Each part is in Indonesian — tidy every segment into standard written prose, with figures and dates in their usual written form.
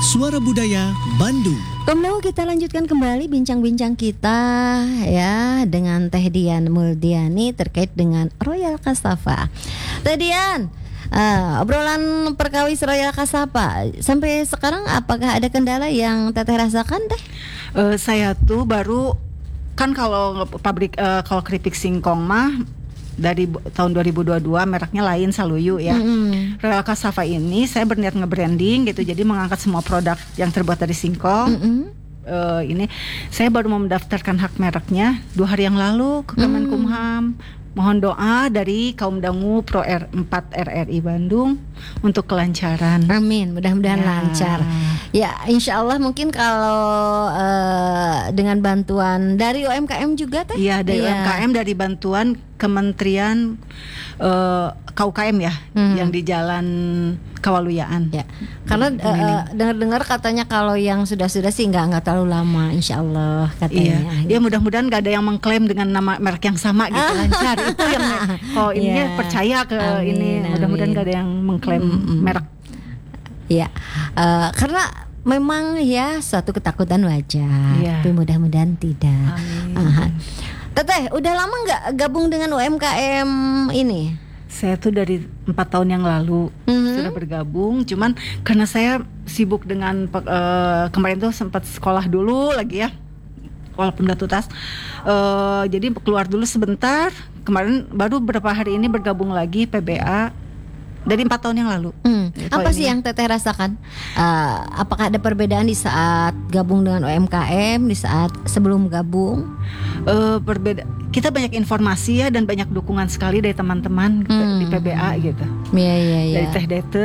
Suara Budaya Bandung. Kemudian kita lanjutkan kembali bincang-bincang kita ya dengan Teh Dian Muldiani terkait dengan Royal Cassava. Teh Dian, obrolan perkawis Royal Cassava sampai sekarang apakah ada kendala yang Teteh rasakan Teh? Saya tuh baru kan kalau pabrik kalau keripik singkong mah dari tahun 2022 mereknya lain Saluyu ya. Royal Cassava ini saya berniat nge-branding gitu, jadi mengangkat semua produk yang terbuat dari singkong. Ini saya baru mau mendaftarkan hak mereknya 2 hari yang lalu ke Kemenkumham. Mohon doa dari kaum dangu Pro 4 RRI Bandung untuk kelancaran. Amin, mudah-mudahan lancar. Ya, insya Allah mungkin kalau dengan bantuan dari UMKM juga Teh? Iya, dari UMKM, dari bantuan Kementerian KUKM ya, yang di Jalan Kawaluyaan. Ya, karena dengar-dengar katanya kalau yang sudah-sudah sih nggak terlalu lama, insya Allah katanya. Iya, ya mudah-mudahan nggak ada yang mengklaim dengan nama merek yang sama gitu, lancar. Itu yang kalau ininya percaya ke ini, mudah-mudahan nggak ada yang mengklaim merek. Iya, karena memang ya suatu ketakutan wajar, tapi mudah-mudahan tidak. Teteh, udah lama nggak gabung dengan UMKM ini? Saya tuh dari 4 tahun yang lalu sudah bergabung. Cuman karena saya sibuk dengan kemarin tuh sempat sekolah dulu lagi ya, walaupun gak tuntas. Jadi keluar dulu sebentar. Kemarin baru beberapa hari ini bergabung lagi PBA dari 4 tahun yang lalu. Apa sih yang Teteh rasakan? Apakah ada perbedaan di saat gabung dengan UMKM, di saat sebelum gabung? Kita banyak informasi ya dan banyak dukungan sekali dari teman-teman di PBA gitu. Iya. Dari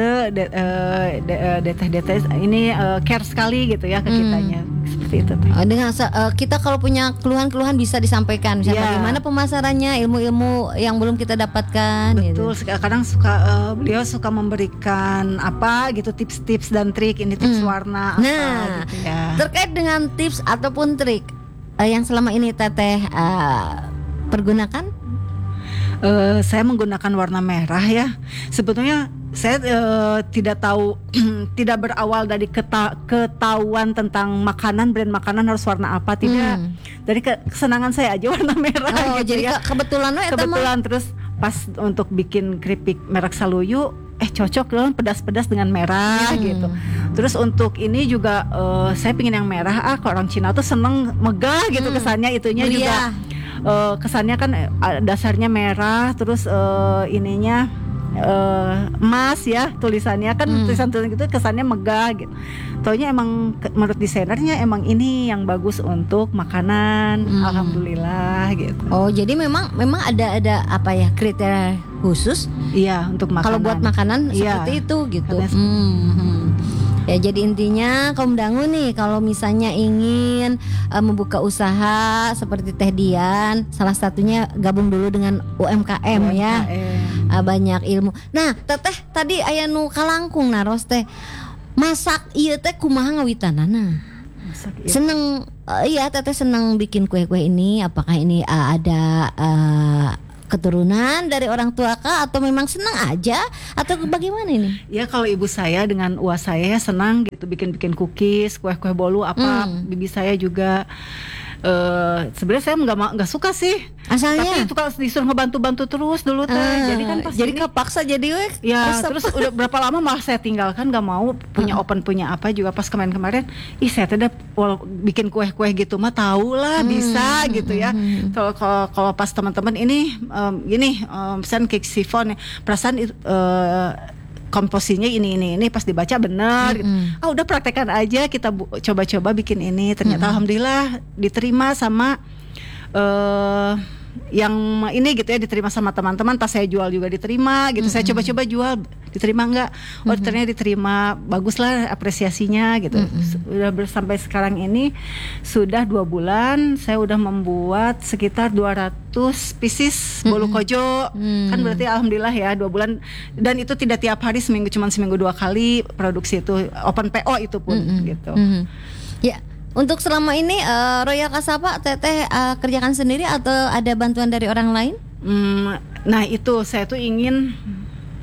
Teh Dete ini care sekali gitu ya ke kitanya. Seperti itu. Dengan kita kalau punya keluhan-keluhan bisa disampaikan. Misalnya bagaimana pemasarannya, ilmu-ilmu yang belum kita dapatkan. Betul. Gitu. Kadang beliau suka memberikan apa gitu tips-tips dan trik. Ini tips warna apa gitu ya. Terkait dengan tips ataupun trik yang selama ini Teteh pergunakan? Saya menggunakan warna merah ya. Sebetulnya saya tidak tahu, tidak berawal dari ketahuan tentang makanan, brand makanan harus warna apa, tidak. Dari kesenangan saya aja warna merah. Gitu jadi ya. Kebetulan terus pas untuk bikin keripik merek Saluyu, cocok loh pedas-pedas dengan merah gitu. Terus untuk ini juga saya pingin yang merah. Kalau orang Cina tuh seneng megah gitu kesannya, itunya juga kesannya kan dasarnya merah, terus ininya emas ya, tulisannya kan tulisan gitu kesannya megah gitu. Taunya emang menurut desainernya emang ini yang bagus untuk makanan. Alhamdulillah gitu. Oh, jadi memang ada apa ya kriteria khusus? Iya, untuk makanan. Kalau buat makanan seperti itu gitu. Ya, jadi intinya kaum dangu nih kalau misalnya ingin membuka usaha seperti Teh Dian, salah satunya gabung dulu dengan UMKM. Ya. Banyak ilmu. Nah, Teteh tadi aya nu kalangkung naros teh. Masak ieu teh kumaha ngawitanana? Seneng Teteh seneng bikin kue-kue ini. Apakah ini ada keturunan dari orang tua kah atau memang senang aja atau bagaimana ini? Ya kalau ibu saya dengan uas saya senang gitu bikin cookies, kue-kue bolu apa. Bibi saya juga sebenarnya saya nggak suka sih. Asalnya? Tapi itu kalau disuruh ngebantu terus dulu teh. Jadi kan pas jadi kepaksa jadi ya terus udah berapa lama malah saya tinggalkan, nggak mau punya open punya apa juga. Pas kemarin saya teh bikin kue-kue gitu mah tahu lah bisa gitu ya. Kalau pas teman-teman ini pesan cake chiffon perasaan komposisinya ini pas dibaca benar gitu. Udah praktekkan aja, kita coba-coba bikin ini, ternyata alhamdulillah diterima sama yang ini gitu ya, diterima sama teman-teman. Pas saya jual juga diterima gitu. Saya coba-coba jual, diterima enggak? Ternyata diterima, baguslah apresiasinya gitu. Udah sampai sekarang ini sudah 2 bulan saya udah membuat sekitar 200 pieces bolu kojo. Kan berarti alhamdulillah ya 2 bulan, dan itu tidak tiap hari, cuma seminggu 2 kali produksi itu, open PO itu pun gitu. Ya. Untuk selama ini Royal Cassava Teteh kerjakan sendiri atau ada bantuan dari orang lain? Nah itu saya tuh ingin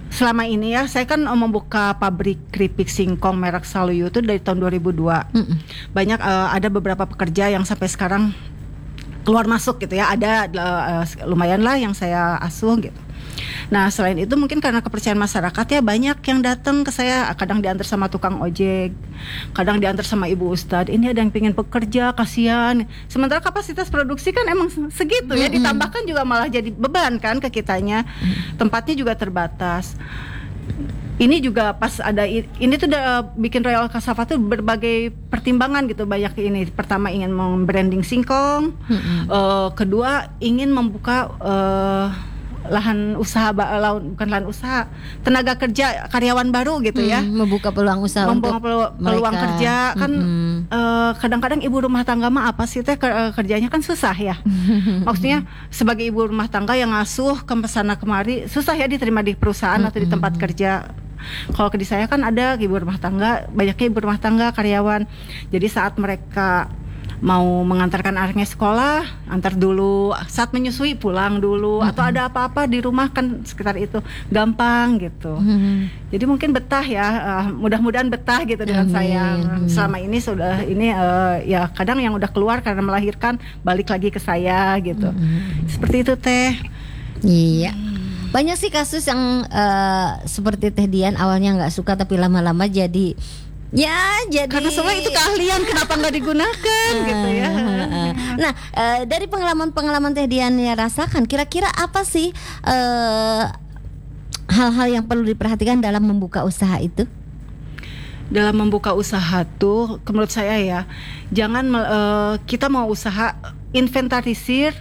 selama ini ya saya kan membuka pabrik keripik singkong merek Saluyu itu dari tahun 2002. Banyak ada beberapa pekerja yang sampai sekarang keluar masuk gitu ya, ada lumayan lah yang saya asuh gitu. Nah selain itu mungkin karena kepercayaan masyarakat ya, banyak yang datang ke saya, kadang diantar sama tukang ojek, kadang diantar sama ibu ustadz, ini ada yang pengen bekerja, kasihan. Sementara kapasitas produksi kan emang segitu ya, ditambahkan juga malah jadi beban kan ke kitanya. Tempatnya juga terbatas. Ini juga pas ada ini tuh udah bikin Royal Cassava tuh berbagai pertimbangan gitu, banyak ini. Pertama ingin membranding singkong, kedua ingin membuka lahan usaha, bukan lahan usaha, tenaga kerja karyawan baru gitu ya, membuka peluang usaha, membuka peluang kerja kan. Kadang-kadang ibu rumah tangga mah apa sih teh, kerjanya kan susah ya. Maksudnya sebagai ibu rumah tangga yang ngasuh ke sana kemari, susah ya diterima di perusahaan atau di tempat kerja. Kalau di saya kan ada ibu rumah tangga, banyaknya ibu rumah tangga karyawan. Jadi saat mereka mau mengantarkan anaknya sekolah, antar dulu, saat menyusui pulang dulu, atau ada apa-apa di rumah kan sekitar itu, gampang gitu. Jadi mungkin betah ya, mudah-mudahan betah gitu dengan saya. Selama ini sudah ini ya kadang yang udah keluar karena melahirkan balik lagi ke saya gitu. Seperti itu teh. Iya. Banyak sih kasus yang seperti Teh Dian, awalnya nggak suka tapi lama-lama jadi karena semua itu keahlian, kenapa nggak digunakan gitu ya. Nah dari pengalaman Teh Dian ya rasakan, kira-kira apa sih hal-hal yang perlu diperhatikan dalam membuka usaha itu? Dalam membuka usaha tuh menurut saya ya, jangan kita mau usaha inventarisir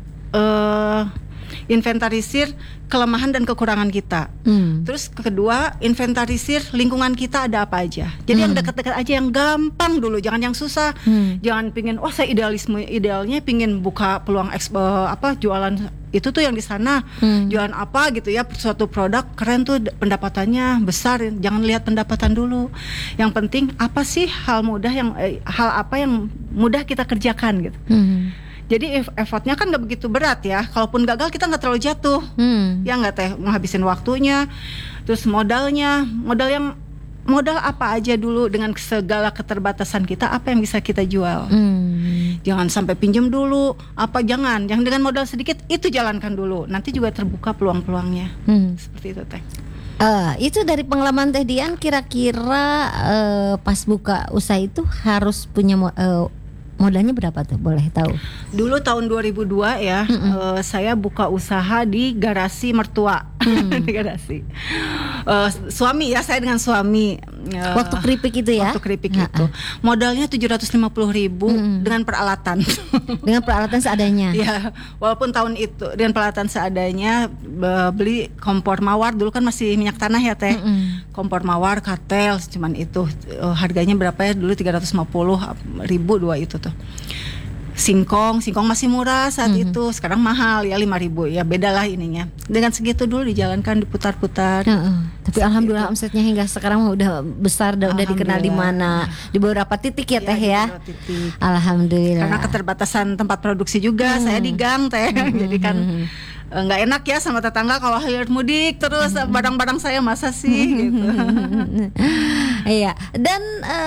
kelemahan dan kekurangan kita. Terus kedua, inventarisir lingkungan kita ada apa aja. Jadi yang dekat-dekat aja, yang gampang dulu, jangan yang susah. Jangan pingin, saya idealnya pingin buka peluang jualan itu tuh yang di sana, jualan apa gitu ya, suatu produk keren tuh pendapatannya besar. Jangan lihat pendapatan dulu. Yang penting apa sih hal apa yang mudah kita kerjakan gitu. Jadi effortnya kan nggak begitu berat ya. Kalaupun gagal kita nggak terlalu jatuh, ya nggak teh, menghabisin waktunya. Terus modal apa aja dulu, dengan segala keterbatasan kita apa yang bisa kita jual. Jangan sampai pinjam dulu, jangan dengan modal sedikit itu jalankan dulu. Nanti juga terbuka peluang-peluangnya. Seperti itu teh. Itu dari pengalaman Teh Dian, kira-kira pas buka usaha itu harus punya modalnya berapa tuh, boleh tahu? Dulu tahun 2002 ya, saya buka usaha di garasi mertua. Di garasi suami ya, saya dengan suami. Waktu keripik itu ya? Waktu keripik itu modalnya 750.000 dengan peralatan. Dengan peralatan seadanya? Ya, walaupun tahun itu dengan peralatan seadanya, beli kompor mawar, dulu kan masih minyak tanah ya teh. Kompor mawar, katel, cuman itu harganya berapa ya dulu, 350.000 dua itu tuh. Singkong masih murah saat itu, sekarang mahal ya 5.000 ya, bedalah ininya. Dengan segitu dulu dijalankan, diputar-putar. Tapi alhamdulillah omsetnya hingga sekarang udah besar, udah dikenal di mana, di beberapa titik ya teh ya. Titik. Alhamdulillah. Karena keterbatasan tempat produksi juga, saya di gang teh, jadi kan nggak enak ya sama tetangga kalau hilir mudik terus barang-barang saya masa sih gitu. Iya, dan